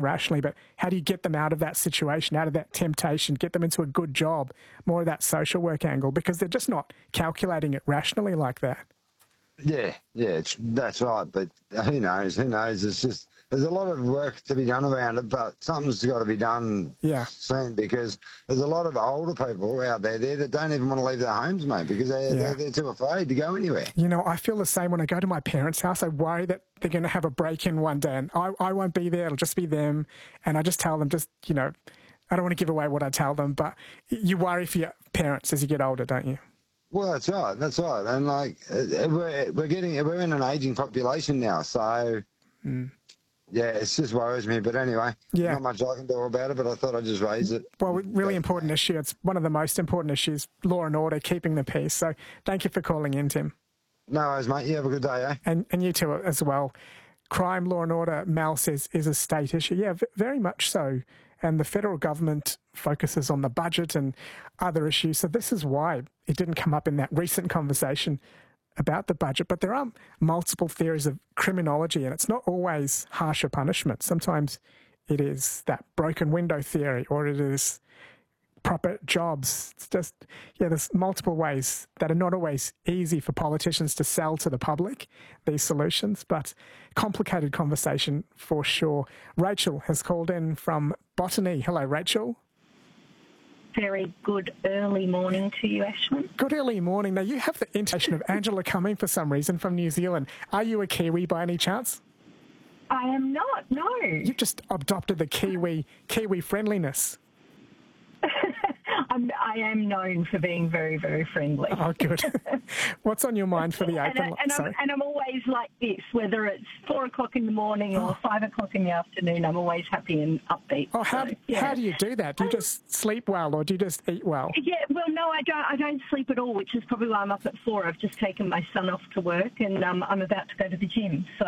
rationally, but how do you get them out of that situation, out of that temptation, get them into a good job, more of that social work angle, because they're just not calculating it rationally like that. Yeah, that's right. But who knows? It's just, there's a lot of work to be done around it, but something's got to be done soon, because there's a lot of older people out there that don't even want to leave their homes, mate, because they're too afraid to go anywhere. You know, I feel the same when I go to my parents' house. I worry that they're going to have a break-in one day, and I won't be there. It'll just be them. And I just tell them, I don't want to give away what I tell them, but you worry for your parents as you get older, don't you? Well, that's right. And like, we're in an aging population now, so yeah, it just worries me. But anyway, not much I can do about it, but I thought I'd just raise it. Well, really important issue. It's one of the most important issues, law and order, keeping the peace. So thank you for calling in, Tim. No worries, mate. You have a good day, eh? And you too as well. Crime, law and order, Mal says, is a state issue. Yeah, very much so. And the federal government focuses on the budget and other issues. So this is why it didn't come up in that recent conversation about the budget. But there are multiple theories of criminology, and it's not always harsher punishment. Sometimes it is that broken window theory, or it is proper jobs. It's just, there's multiple ways that are not always easy for politicians to sell to the public, these solutions, but complicated conversation for sure. Rachel has called in from Botany. Hello, Rachel. Very good early morning to you, Ashwin. Good early morning. Now, you have the intonation of Angela Cumming for some reason from New Zealand. Are you a Kiwi by any chance? I am not, no. You've just adopted the Kiwi friendliness. I am known for being very, very friendly. Oh, good. What's on your mind for the open? And I'm always like this, whether it's 4 o'clock in the morning or 5 o'clock in the afternoon, I'm always happy and upbeat. Oh, how do you do that? Do you just sleep well, or do you just eat well? Yeah, well, no, I don't sleep at all, which is probably why I'm up at 4. I've just taken my son off to work, and I'm about to go to the gym. So,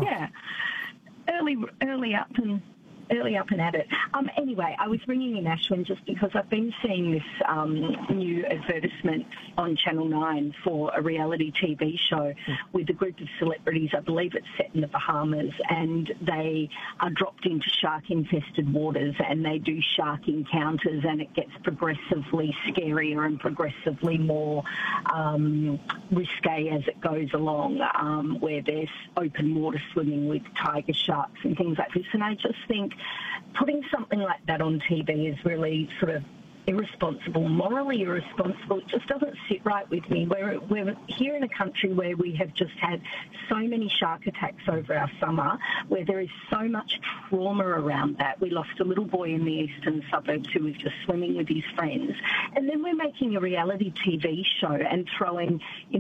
early up and at it. Anyway, I was ringing in, Ashwin, just because I've been seeing this new advertisement on Channel 9 for a reality TV show with a group of celebrities. I believe it's set in the Bahamas, and they are dropped into shark-infested waters, and they do shark encounters, and it gets progressively scarier and progressively more risque as it goes along, where there's open water swimming with tiger sharks and things like this. And I just think putting something like that on TV is really sort of irresponsible, morally irresponsible. It just doesn't sit right with me. We're here in a country where we have just had so many shark attacks over our summer, where there is so much trauma around that. We lost a little boy in the eastern suburbs who was just swimming with his friends. And then we're making a reality TV show and throwing,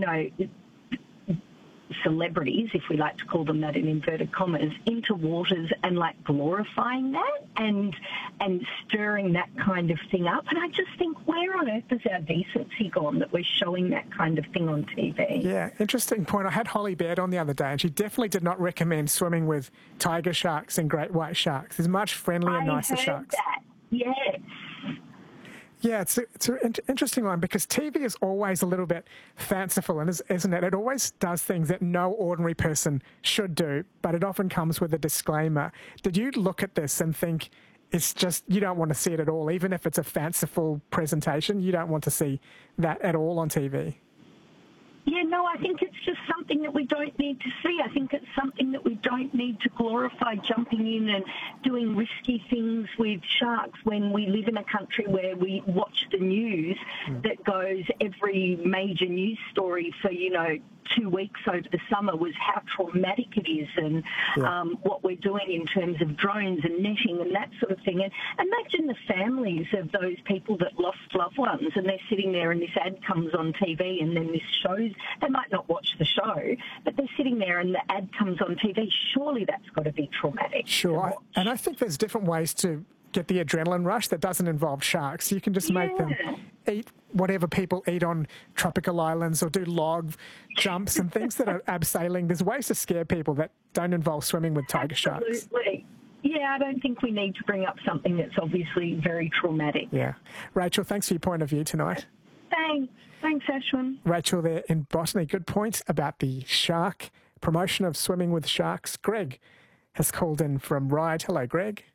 celebrities, if we like to call them that in inverted commas, into waters and like glorifying that and stirring that kind of thing up. And I just think, where on earth has our decency gone that we're showing that kind of thing on TV? Yeah, interesting point. I had Holly Baird on the other day, and she definitely did not recommend swimming with tiger sharks and great white sharks. There's much friendlier, nicer sharks. That. Yes. Yeah, it's an interesting one, because TV is always a little bit fanciful, and isn't it? It always does things that no ordinary person should do, but it often comes with a disclaimer. Did you look at this and think it's just, you don't want to see it at all, even if it's a fanciful presentation? You don't want to see that at all on TV? Yeah, no, I think it's just something that we don't need to see. I think it's something that we don't need to glorify, jumping in and doing risky things with sharks when we live in a country where we watch the news that goes every major news story for, 2 weeks over the summer was how traumatic it is, and what we're doing in terms of drones and netting and that sort of thing. And imagine the families of those people that lost loved ones, and they're sitting there and this ad comes on TV, and then this shows, they might not watch the show, but they're sitting there and the ad comes on TV. Surely that's got to be traumatic. Sure. And I think there's different ways to get the adrenaline rush that doesn't involve sharks. You can just make them eat whatever people eat on tropical islands, or do log jumps and things that are abseiling. There's ways to scare people that don't involve swimming with tiger sharks. Absolutely. Yeah, I don't think we need to bring up something that's obviously very traumatic. Yeah. Rachel, thanks for your point of view tonight. Thanks, Ashwin. Rachel there in Botany. Good point about the shark promotion of swimming with sharks. Greg has called in from Ryde. Hello, Greg.